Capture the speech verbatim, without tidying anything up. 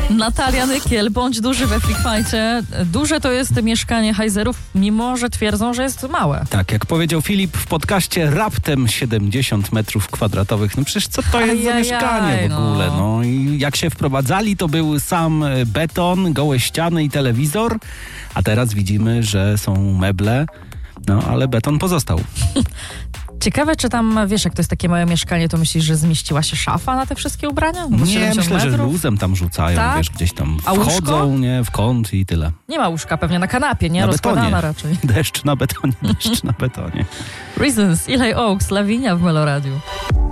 Natalia Nykiel, bądź duży we Freakfightie. Duże to jest mieszkanie hajzerów, mimo że twierdzą, że jest małe. Tak, jak powiedział Filip w podcaście, raptem siedemdziesiąt metrów kwadratowych. No przecież co to jest za Ajajaj, mieszkanie w ogóle? no. No i jak się wprowadzali, to był sam beton, gołe ściany i telewizor, a teraz widzimy, że są meble, no ale beton pozostał. Ciekawe, czy tam, wiesz, jak to jest takie małe mieszkanie, to myślisz, że zmieściła się szafa na te wszystkie ubrania? No bo Nie, siedemdziesiąt myślę, że metrów? luzem tam rzucają, Tak? wiesz, gdzieś tam A łóżko? wchodzą, nie, w kąt i tyle. Nie ma łóżka, pewnie na kanapie, nie? Na Rozkładana betonie. raczej. Deszcz na betonie, deszcz na betonie. Reasons, Eli Oaks, Lavinia w Meloradiu.